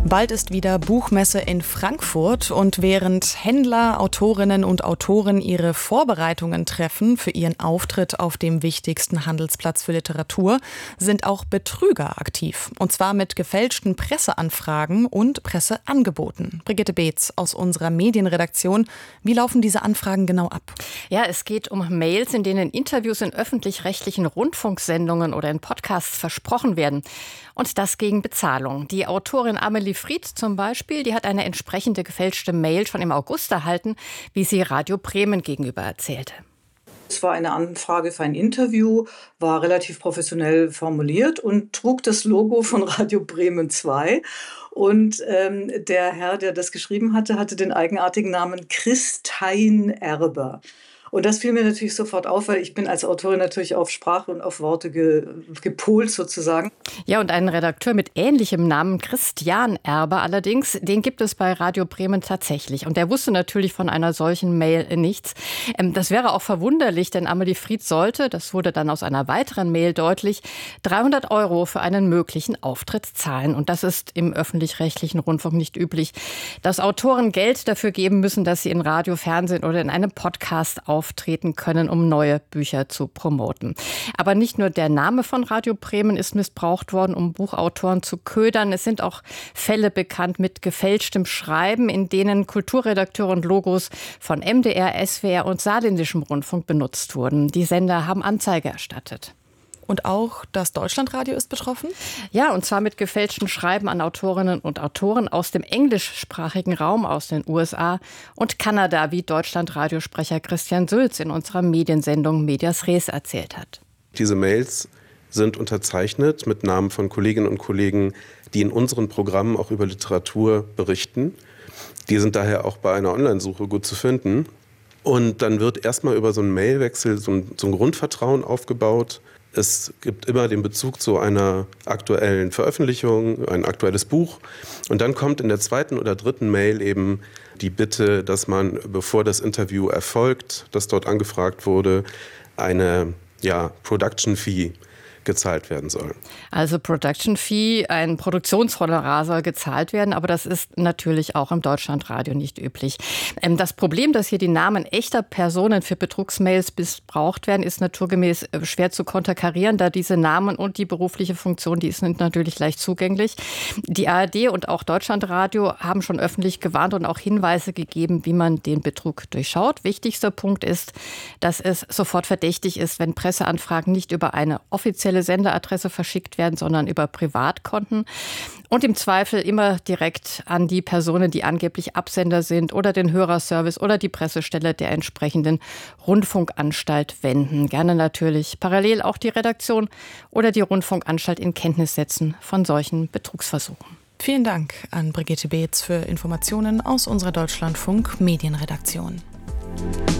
Bald ist wieder Buchmesse in Frankfurt und während Händler, Autorinnen und Autoren ihre Vorbereitungen treffen für ihren Auftritt auf dem wichtigsten Handelsplatz für Literatur, sind auch Betrüger aktiv. Und zwar mit gefälschten Presseanfragen und Presseangeboten. Brigitte Beetz aus unserer Medienredaktion. Wie laufen diese Anfragen genau ab? Ja, es geht um Mails, in denen Interviews in öffentlich-rechtlichen Rundfunksendungen oder in Podcasts versprochen werden. Und das gegen Bezahlung. Die Autorin Amelie Fried zum Beispiel, die hat eine entsprechende gefälschte Mail schon im August erhalten, wie sie Radio Bremen gegenüber erzählte. Es war eine Anfrage für ein Interview, war relativ professionell formuliert und trug das Logo von Radio Bremen 2. Und der Herr, der das geschrieben hatte, hatte den eigenartigen Namen Christein Erber. Und das fiel mir natürlich sofort auf, weil ich bin als Autorin natürlich auf Sprache und auf Worte gepolt sozusagen. Ja, und einen Redakteur mit ähnlichem Namen, Christian Erber allerdings, den gibt es bei Radio Bremen tatsächlich. Und der wusste natürlich von einer solchen Mail nichts. Das wäre auch verwunderlich, denn Amelie Fried sollte, das wurde dann aus einer weiteren Mail deutlich, 300 € für einen möglichen Auftritt zahlen. Und das ist im öffentlich-rechtlichen Rundfunk nicht üblich, dass Autoren Geld dafür geben müssen, dass sie in Radio, Fernsehen oder in einem Podcast auftreten können, um neue Bücher zu promoten. Aber nicht nur der Name von Radio Bremen ist missbraucht worden, um Buchautoren zu ködern. Es sind auch Fälle bekannt mit gefälschtem Schreiben, in denen Kulturredakteure und Logos von MDR, SWR und Saarländischem Rundfunk benutzt wurden. Die Sender haben Anzeige erstattet. Und auch das Deutschlandradio ist betroffen? Ja, und zwar mit gefälschtem Schreiben an Autorinnen und Autoren aus dem englischsprachigen Raum, aus den USA und Kanada, wie Deutschlandradiosprecher Christian Sülz in unserer Mediensendung Medias Res erzählt hat. Diese Mails sind unterzeichnet mit Namen von Kolleginnen und Kollegen, die in unseren Programmen auch über Literatur berichten. Die sind daher auch bei einer Online-Suche gut zu finden. Und dann wird erstmal über so einen Mailwechsel so ein Grundvertrauen aufgebaut. Es gibt immer den Bezug zu einer aktuellen Veröffentlichung, ein aktuelles Buch. Und dann kommt in der zweiten oder dritten Mail eben die Bitte, dass man, bevor das Interview erfolgt, das dort angefragt wurde, eine Production Fee gezahlt werden soll. Also Production Fee, ein Produktionshonorar soll gezahlt werden, aber das ist natürlich auch im Deutschlandradio nicht üblich. Das Problem, dass hier die Namen echter Personen für Betrugsmails missbraucht werden, ist naturgemäß schwer zu konterkarieren, da diese Namen und die berufliche Funktion, die sind natürlich leicht zugänglich. Die ARD und auch Deutschlandradio haben schon öffentlich gewarnt und auch Hinweise gegeben, wie man den Betrug durchschaut. Wichtigster Punkt ist, dass es sofort verdächtig ist, wenn Presseanfragen nicht über eine offizielle Senderadresse verschickt werden, sondern über Privatkonten und im Zweifel immer direkt an die Personen, die angeblich Absender sind oder den Hörerservice oder die Pressestelle der entsprechenden Rundfunkanstalt wenden. Gerne natürlich parallel auch die Redaktion oder die Rundfunkanstalt in Kenntnis setzen von solchen Betrugsversuchen. Vielen Dank an Brigitte Beetz für Informationen aus unserer Deutschlandfunk Medienredaktion.